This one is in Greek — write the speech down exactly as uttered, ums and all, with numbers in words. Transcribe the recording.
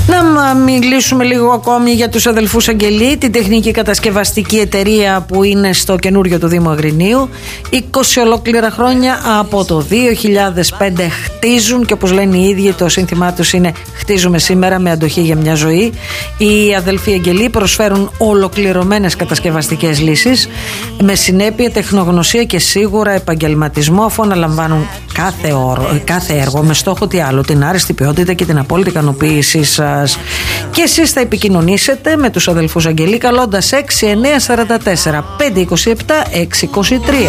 Να μιλήσουμε λίγο ακόμη για τους αδελφούς Αγγελή, την τεχνική κατασκευαστική εταιρεία που είναι στο καινούριο του Δήμου Αγρινίου. είκοσι ολόκληρα χρόνια από το δύο χιλιάδες πέντε χτίζουν, και όπως λένε οι ίδιοι, το σύνθημά τους είναι «Χτίζουμε σήμερα με αντοχή για μια ζωή». Οι αδελφοί Αγγελή προσφέρουν ολοκληρωμένες κατασκευαστικές λύσεις με συνέπεια, τεχνογνωσία και σίγουρα επαγγελματισμό, αφού αναλαμβάνουν κάθε, όρο, κάθε έργο με στόχο τι άλλο, την άριστη ποιότητα και την απόλυτη ικανοποίησή σας. Και εσείς θα επικοινωνήσετε με τους αδελφούς Αγγελή καλώντας έξι εννιά τέσσερα τέσσερα πέντε δύο επτά έξι δύο τρία.